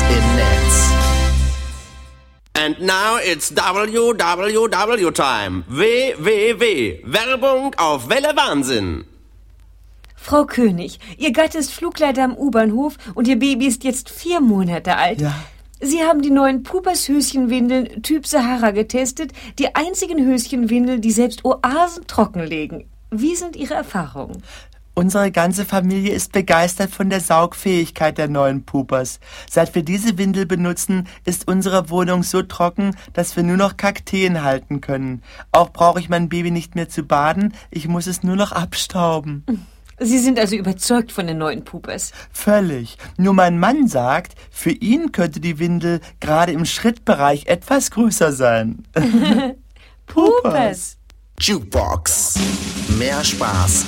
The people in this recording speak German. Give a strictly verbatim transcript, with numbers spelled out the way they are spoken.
im Netz. And now it's W W W time. W W W. Werbung auf Welle Wahnsinn. Frau König, Ihr Gatte ist Flugleiter am U-Bahnhof und Ihr Baby ist jetzt vier Monate alt. Ja. Sie haben die neuen Pupas-Höschenwindeln Typ Sahara getestet, die einzigen Höschenwindeln, die selbst Oasen trockenlegen. Wie sind Ihre Erfahrungen? Unsere ganze Familie ist begeistert von der Saugfähigkeit der neuen Pupas. Seit wir diese Windel benutzen, ist unsere Wohnung so trocken, dass wir nur noch Kakteen halten können. Auch brauche ich mein Baby nicht mehr zu baden, ich muss es nur noch abstauben. Sie sind also überzeugt von den neuen Pupas? Völlig. Nur mein Mann sagt, für ihn könnte die Windel gerade im Schrittbereich etwas größer sein. Pupas! Jukebox. Mehr Spaß